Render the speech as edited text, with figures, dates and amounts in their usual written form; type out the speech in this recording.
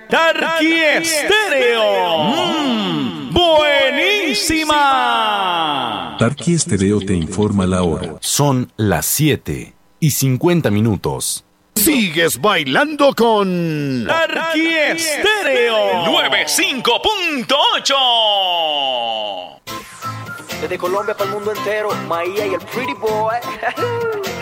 Tarqui Estéreo. ¡Buenísima! Tarqui Estéreo te informa la hora. Son las 7:50. Sigues bailando con Tarqui Estéreo 95.8. Desde Colombia para el mundo entero, Maía y el Pretty Boy.